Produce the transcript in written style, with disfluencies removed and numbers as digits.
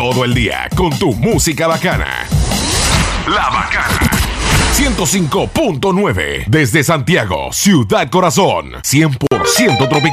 Todo el día con tu música bacana. La Bacana 105.9 desde Santiago, Ciudad Corazón, 100% tropical.